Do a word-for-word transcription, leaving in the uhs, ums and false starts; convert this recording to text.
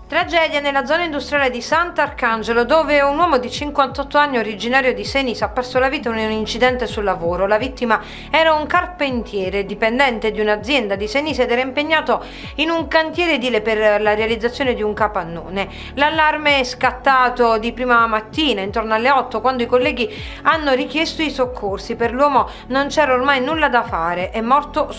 Tragedia nella zona industriale di Sant'Arcangelo, dove un uomo di cinquantotto anni originario di Senisa ha perso la vita in un incidente sul lavoro. La vittima era un carpentiere dipendente di un'azienda di Senisa ed era impegnato in un cantiere edile per la realizzazione di un capannone. L'allarme è scattato di prima mattina intorno alle otto, quando i colleghi hanno richiesto i soccorsi. Per l'uomo non c'era ormai nulla da fare, è morto